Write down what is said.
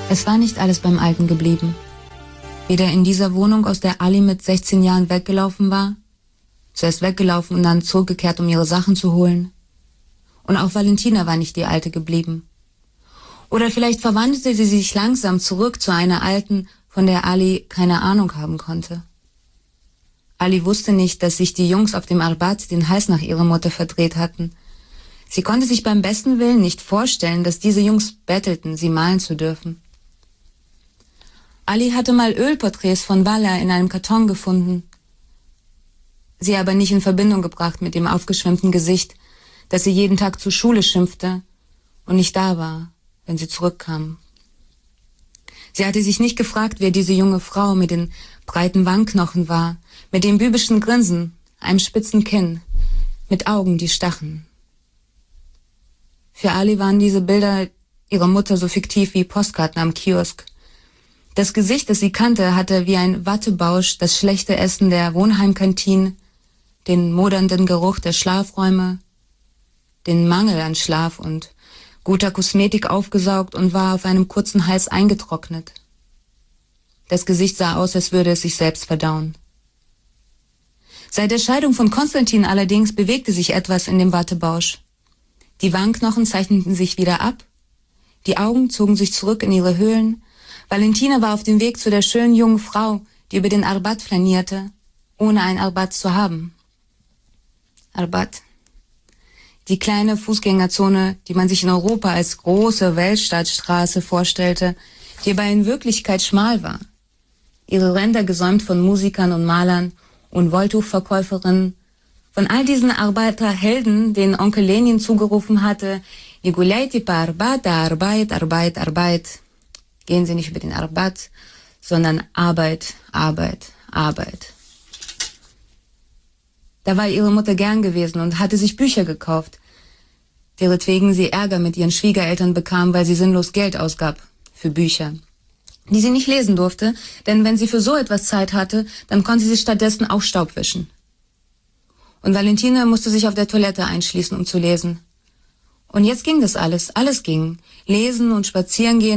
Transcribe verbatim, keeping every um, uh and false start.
Es war nicht alles beim Alten geblieben. Weder in dieser Wohnung, aus der Ali mit sechzehn Jahren weggelaufen war, zuerst weggelaufen und dann zurückgekehrt, um ihre Sachen zu holen. Und auch Valentina war nicht die Alte geblieben. Oder vielleicht verwandelte sie sich langsam zurück zu einer Alten, von der Ali keine Ahnung haben konnte. Ali wusste nicht, dass sich die Jungs auf dem Arbat den Hals nach ihrer Mutter verdreht hatten. Sie konnte sich beim besten Willen nicht vorstellen, dass diese Jungs bettelten, sie malen zu dürfen. Ali hatte mal Ölporträts von Walla in einem Karton gefunden, sie aber nicht in Verbindung gebracht mit dem aufgeschwemmten Gesicht, das sie jeden Tag zur Schule schimpfte und nicht da war, wenn sie zurückkam. Sie hatte sich nicht gefragt, wer diese junge Frau mit den breiten Wangenknochen war, mit dem bübischen Grinsen, einem spitzen Kinn, mit Augen, die stachen. Für Ali waren diese Bilder ihrer Mutter so fiktiv wie Postkarten am Kiosk. Das Gesicht, das sie kannte, hatte wie ein Wattebausch das schlechte Essen der Wohnheimkantinen, den modernden Geruch der Schlafräume, den Mangel an Schlaf und guter Kosmetik aufgesaugt und war auf einem kurzen Hals eingetrocknet. Das Gesicht sah aus, als würde es sich selbst verdauen. Seit der Scheidung von Konstantin allerdings bewegte sich etwas in dem Wattebausch. Die Wangenknochen zeichneten sich wieder ab, die Augen zogen sich zurück in ihre Höhlen. Valentina war auf dem Weg zu der schönen jungen Frau, die über den Arbat flanierte, ohne ein Arbat zu haben. Arbat. Die kleine Fußgängerzone, die man sich in Europa als große Weltstadtstraße vorstellte, die aber in Wirklichkeit schmal war. Ihre Ränder gesäumt von Musikern und Malern und Wolltuchverkäuferinnen, von all diesen Arbeiterhelden, denen Onkel Lenin zugerufen hatte, "Не гуляйте по Арбату, Arbeit, Arbeit, Arbeit." Gehen Sie nicht über den Arbat, sondern Arbeit, Arbeit, Arbeit. Da war ihre Mutter gern gewesen und hatte sich Bücher gekauft, deretwegen sie Ärger mit ihren Schwiegereltern bekam, weil sie sinnlos Geld ausgab für Bücher, die sie nicht lesen durfte, denn wenn sie für so etwas Zeit hatte, dann konnte sie stattdessen auch Staub wischen. Und Valentina musste sich auf der Toilette einschließen, um zu lesen. Und jetzt ging das alles, alles ging. Lesen und spazieren gehen